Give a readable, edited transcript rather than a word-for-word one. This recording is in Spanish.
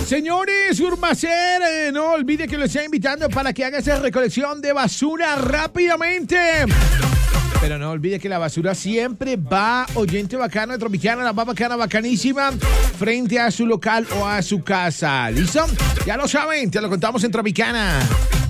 Señores, Urmacer, no olvide que lo estoy invitando para que haga esa recolección de basura rápidamente. Pero no olvide que la basura siempre va, oyente bacano de Tropicana, la va bacana, bacanísima, frente a su local o a su casa. ¿Listo? Ya lo saben, te lo contamos en Tropicana.